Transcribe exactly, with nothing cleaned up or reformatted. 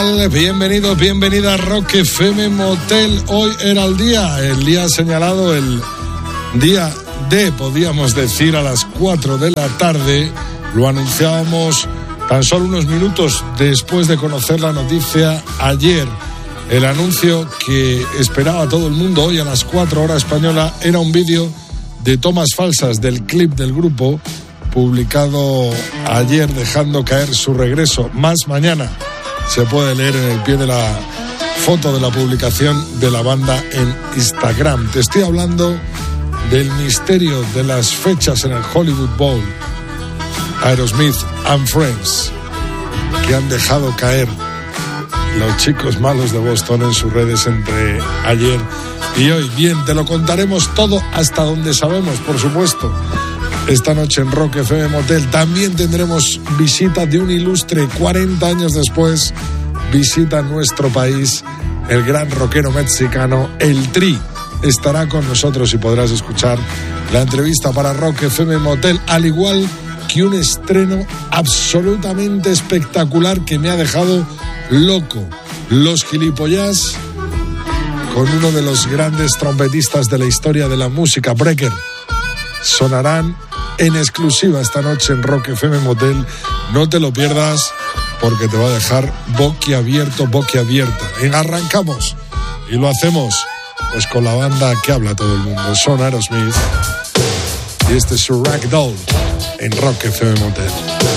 tal? Bienvenidos, bienvenida a Rock F M Motel. Hoy era el día, el día señalado, el día de, podíamos decir, a las cuatro de la tarde. Lo anunciábamos tan solo unos minutos después de conocer la noticia ayer. El anuncio que esperaba todo el mundo hoy a las cuatro hora española era un vídeo de tomas falsas del clip del grupo, publicado ayer, dejando caer su regreso. Más mañana se puede leer en el pie de la foto de la publicación de la banda en Instagram. Te estoy hablando del misterio de las fechas en el Hollywood Bowl. Aerosmith and Friends, que han dejado caer los chicos malos de Boston en sus redes entre ayer y hoy. Bien, te lo contaremos todo hasta donde sabemos, por supuesto. Esta noche en Rock F M Motel también tendremos visita de un ilustre. cuarenta años después, visita nuestro país el gran rockero mexicano El Tri. Estará con nosotros y podrás escuchar la entrevista para Rock F M Motel, al igual que un estreno absolutamente espectacular que me ha dejado loco. Los Gilipollas, con uno de los grandes trompetistas de la historia de la música, Brecker, sonarán en exclusiva esta noche en Rock F M Motel. No te lo pierdas, porque te va a dejar boquiabierto, boquiabierta. En arrancamos y lo hacemos pues con la banda que habla todo el mundo. Son Aerosmith y este es su Ragdoll en Rock F M Motel.